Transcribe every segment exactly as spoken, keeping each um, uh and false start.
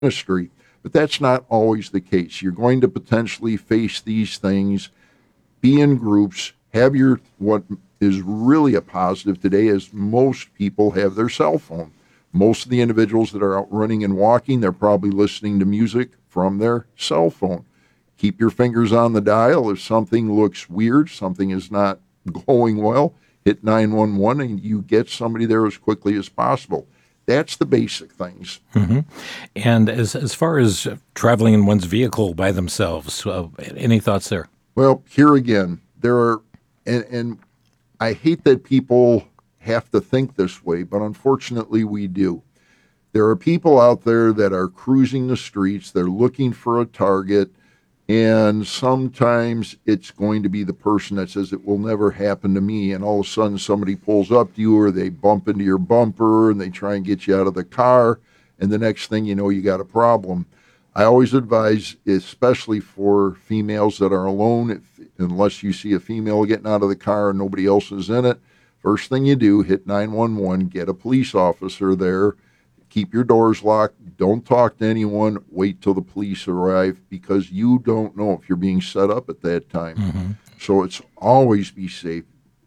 ministry. But that's not always the case. You're going to potentially face these things, be in groups, have your, what is really a positive today is most people have their cell phone. Most of the individuals that are out running and walking, they're probably listening to music from their cell phone. Keep your fingers on the dial. If something looks weird, something is not going well, hit nine one one and you get somebody there as quickly as possible. That's the basic things. Mm-hmm. And as as far as traveling in one's vehicle by themselves, uh, any thoughts there? Well, here again, there are, and, and I hate that people have to think this way, but unfortunately we do. There are people out there that are cruising the streets, they're looking for a target, and sometimes it's going to be the person that says it will never happen to me, and all of a sudden somebody pulls up to you or they bump into your bumper and they try and get you out of the car, and the next thing you know, you got a problem. I always advise, especially for females that are alone, if, unless you see a female getting out of the car and nobody else is in it, first thing you do, hit nine one one, get a police officer there, keep your doors locked, don't talk to anyone, wait till the police arrive, because you don't know if you're being set up at that time. Mm-hmm. So it's always be safe.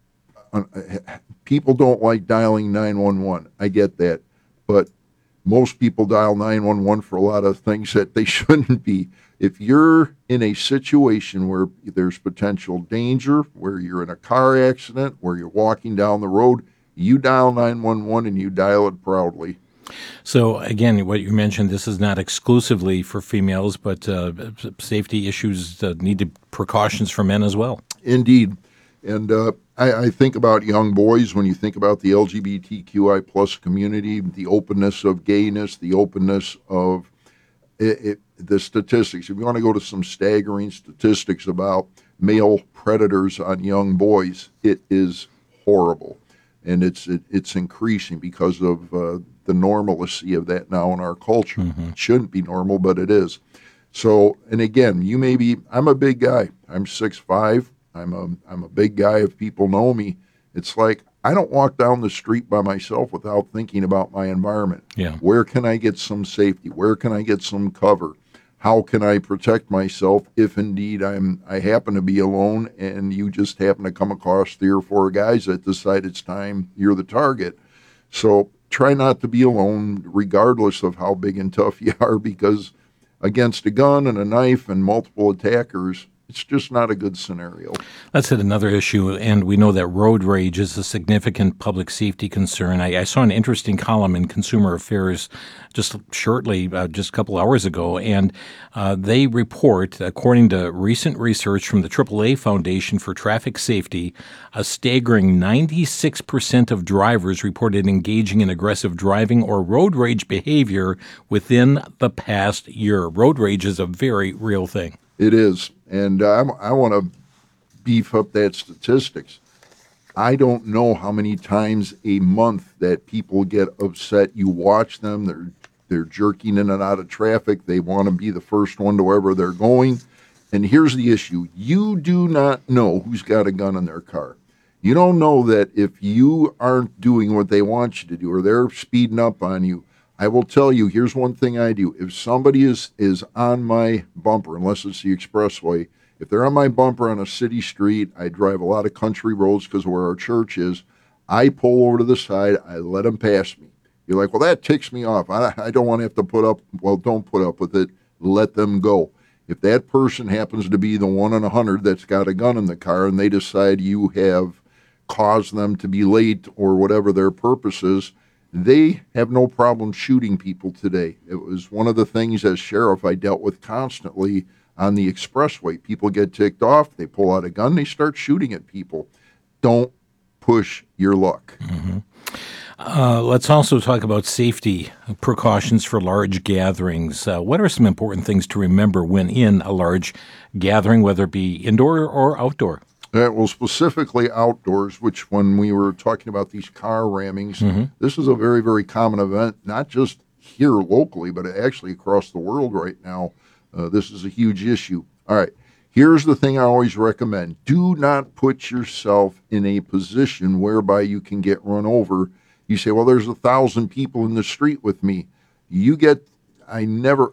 People don't like dialing nine one one. I get that. But most people dial nine one one for a lot of things that they shouldn't be. If you're in a situation where there's potential danger, where you're in a car accident, where you're walking down the road, you dial nine one one and you dial it proudly. So, again, what you mentioned, this is not exclusively for females, but uh, safety issues uh, need to, precautions for men as well. Indeed. And uh, I, I think about young boys when you think about the L G B T Q I plus community, the openness of gayness, the openness of it, it, the statistics. If you want to go to some staggering statistics about male predators on young boys, it is horrible. And it's it, it's increasing because of uh, the normalcy of that now in our culture. Mm-hmm. It shouldn't be normal, but it is. So, and again, you may be, I'm a big guy. I'm six five. I'm a, I'm a big guy. If people know me, it's like I don't walk down the street by myself without thinking about my environment. Yeah. Where can I get some safety? Where can I get some cover? How can I protect myself if indeed I'm I happen to be alone and you just happen to come across three or four guys that decide it's time you're the target? So try not to be alone regardless of how big and tough you are, because against a gun and a knife and multiple attackers, it's just not a good scenario. That's another issue, and we know that road rage is a significant public safety concern. I, I saw an interesting column in Consumer Affairs just shortly, uh, just a couple hours ago, and uh, they report, according to recent research from the triple A Foundation for Traffic Safety, a staggering ninety-six percent of drivers reported engaging in aggressive driving or road rage behavior within the past year. Road rage is a very real thing. It is, and uh, I want to beef up that statistics. I don't know how many times a month that people get upset. You watch them, they're they're jerking in and out of traffic. They want to be the first one to wherever they're going. And here's the issue. You do not know who's got a gun in their car. You don't know that if you aren't doing what they want you to do or they're speeding up on you. I will tell you, here's one thing I do. If somebody is, is on my bumper, unless it's the expressway, if they're on my bumper on a city street, I drive a lot of country roads because of where our church is, I pull over to the side, I let them pass me. You're like, well, that ticks me off. I, I don't want to have to put up, well, don't put up with it. Let them go. If that person happens to be the one in a hundred that's got a gun in the car and they decide you have caused them to be late or whatever their purpose is, they have no problem shooting people today. It was one of the things as sheriff I dealt with constantly on the expressway. People get ticked off, they pull out a gun, they start shooting at people. Don't push your luck. Mm-hmm. Uh, let's also talk about safety precautions for large gatherings. Uh, what are some important things to remember when in a large gathering, whether it be indoor or outdoor? Uh, well, specifically outdoors, which when we were talking about these car rammings, mm-hmm. this is a very, very common event, not just here locally, but actually across the world right now. Uh, this is a huge issue. All right, here's the thing I always recommend. Do not put yourself in a position whereby you can get run over. You say, well, there's a thousand people in the street with me. You get, I never